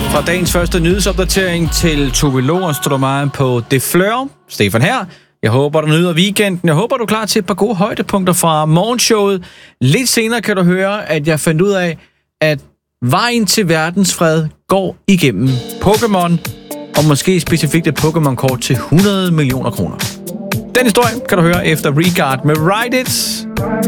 Fra dagens første nyhedsopdatering til Tove Lo og Stromae på Det Fleur. Stefan her. Jeg håber, du nyder weekenden. Jeg håber, du er klar til et par gode højdepunkter fra morgenshowet. Lidt senere kan du høre, at jeg fandt ud af, at vejen til verdensfred går igennem Pokémon, og måske specifikt et Pokémon-kort til 100 millioner kroner. Den historie kan du høre efter Regard med Ride It.